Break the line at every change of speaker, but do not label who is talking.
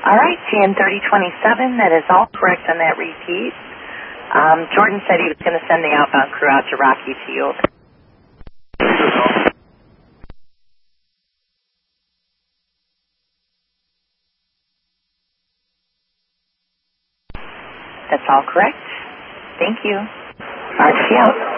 All right, GN 3027, that is all correct on that repeat. Jordan said he was going to send the outbound crew out to Rocky Field. That's all correct. Thank you. RC out.